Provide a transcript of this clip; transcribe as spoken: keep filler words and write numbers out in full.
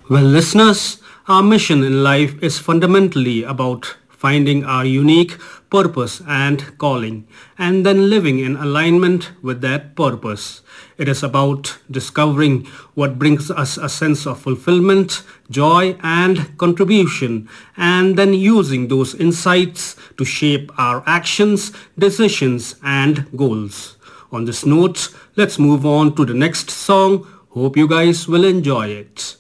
Well, listeners, our mission in life is fundamentally about finding our unique purpose and calling, and then living in alignment with that purpose. It is about discovering what brings us a sense of fulfillment, joy, and contribution, and then using those insights to shape our actions, decisions, and goals. On this note, let's move on to the next song. Hope you guys will enjoy it.